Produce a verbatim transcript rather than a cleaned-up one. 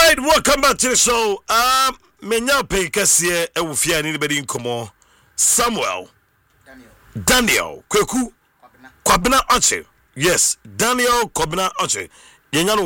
right, welcome back to the show. Um, menya pay kasiye e wufia ni bedi nkomo. Samuel. Daniel. Daniel. Kweku. Kwabena Oche. Yes, Daniel Kwabena Oche. Yenya